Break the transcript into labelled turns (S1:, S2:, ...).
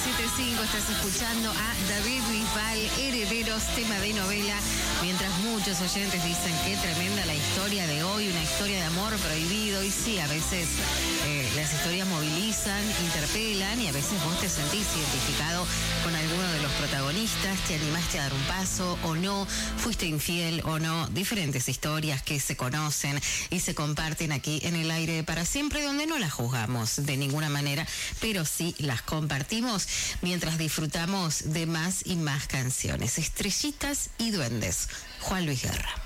S1: 975, estás escuchando a David Bisbal, Herederos, tema de novela. Mientras muchos oyentes dicen qué tremenda la historia de hoy, una historia de amor prohibido. Y sí, a veces las historias movilizan, interpelan y a veces vos te sentís identificado con alguno de los protagonistas, te animaste a dar un paso o no, fuiste infiel o no. Diferentes historias que se conocen y se comparten aquí en el aire para siempre, donde no las juzgamos de ninguna manera, pero sí las compartimos mientras disfrutamos de más y más canciones. Estrellitas y duendes. Juan Luis Guerra.